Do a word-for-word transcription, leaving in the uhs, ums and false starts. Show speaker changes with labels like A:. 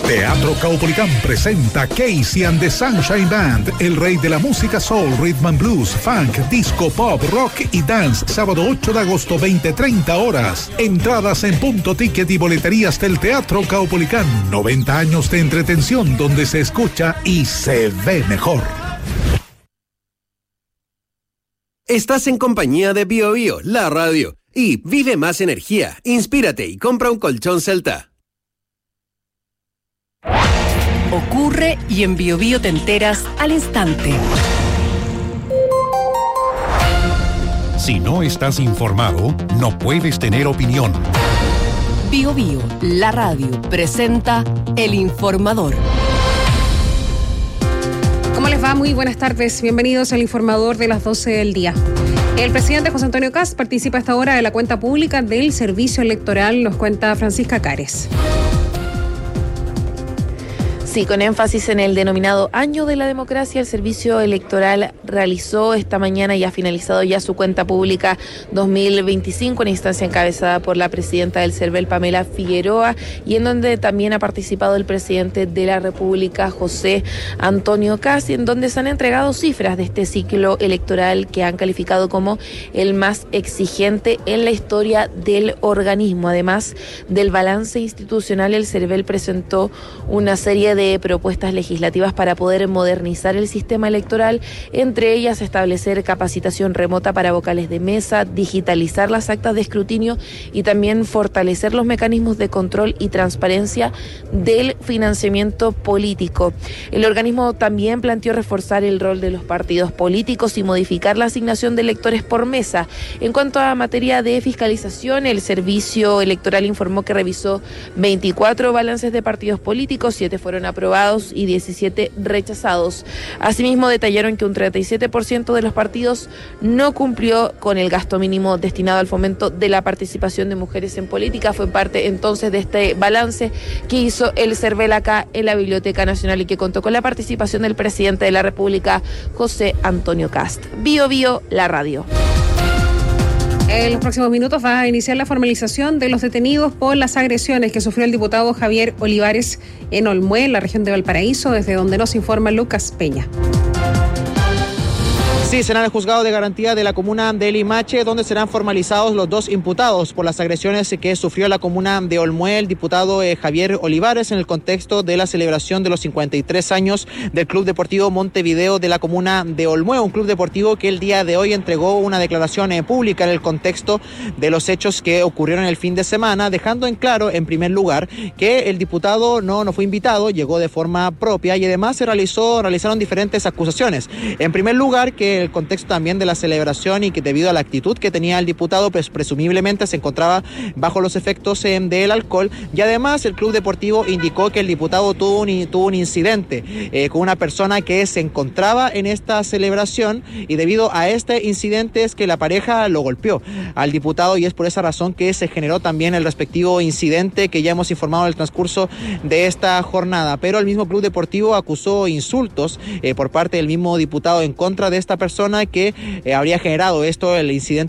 A: Teatro Caupolicán presenta Casey and the Sunshine Band, el rey de la música soul, rhythm and blues, funk, disco, pop, rock y dance, sábado ocho de agosto, veinte treinta horas. Entradas en punto ticket y boleterías del Teatro Caupolicán. noventa años de entretención donde se escucha y se ve mejor.
B: Estás en compañía de Bio Bio, la radio. Y vive más energía, inspírate y compra un colchón Celta.
C: Ocurre y en Bio Bio te enteras al instante.
D: Si no estás informado, no puedes tener opinión.
C: Bio Bio, la radio, presenta El Informador.
E: ¿Cómo les va? Muy buenas tardes. Bienvenidos al Informador de las doce del día. El presidente José Antonio Kast participa a esta hora de la cuenta pública del Servicio Electoral, nos cuenta Francisca Cares.
F: Sí, con énfasis en el denominado Año de la Democracia, el Servicio Electoral realizó esta mañana y ha finalizado ya su cuenta pública dos mil veinticinco, una instancia encabezada por la presidenta del CERVEL, Pamela Figueroa, y en donde también ha participado el presidente de la República, José Antonio Kast, en donde se han entregado cifras de este ciclo electoral que han calificado como el más exigente en la historia del organismo. Además del balance institucional, el CERVEL presentó una serie de de propuestas legislativas para poder modernizar el sistema electoral, entre ellas establecer capacitación remota para vocales de mesa, digitalizar las actas de escrutinio y también fortalecer los mecanismos de control y transparencia del financiamiento político. El organismo también planteó reforzar el rol de los partidos políticos y modificar la asignación de electores por mesa. En cuanto a materia de fiscalización, el Servicio Electoral informó que revisó veinticuatro balances de partidos políticos, siete fueron aprobados y diecisiete rechazados. Asimismo, detallaron que un treinta y siete por ciento de los partidos no cumplió con el gasto mínimo destinado al fomento de la participación de mujeres en política. Fue parte entonces de este balance que hizo el CERVEL acá en la Biblioteca Nacional y que contó con la participación del presidente de la República, José Antonio Kast. Bio Bio, la radio.
E: En los próximos minutos va a iniciar la formalización de los detenidos por las agresiones que sufrió el diputado Javier Olivares en Olmué, en la región de Valparaíso, desde donde nos informa Lucas Peña.
G: Sí, será en el juzgado de garantía de la comuna de Limache, donde serán formalizados los dos imputados por las agresiones que sufrió la comuna de Olmué, el diputado eh, Javier Olivares, en el contexto de la celebración de los cincuenta y tres años del Club Deportivo Montevideo de la comuna de Olmué, un club deportivo que el día de hoy entregó una declaración eh, pública en el contexto de los hechos que ocurrieron el fin de semana, dejando en claro, en primer lugar, que el diputado no, no fue invitado, llegó de forma propia y además se realizó, realizaron diferentes acusaciones. En primer lugar, que el contexto también de la celebración y que debido a la actitud que tenía el diputado, pues presumiblemente se encontraba bajo los efectos eh, del alcohol, y además el club deportivo indicó que el diputado tuvo un, tuvo un incidente eh, con una persona que se encontraba en esta celebración, y debido a este incidente es que la pareja lo golpeó al diputado, y es por esa razón que se generó también el respectivo incidente que ya hemos informado en el transcurso de esta jornada. Pero el mismo club deportivo acusó insultos eh, por parte del mismo diputado en contra de esta persona que eh, habría generado esto, el incidente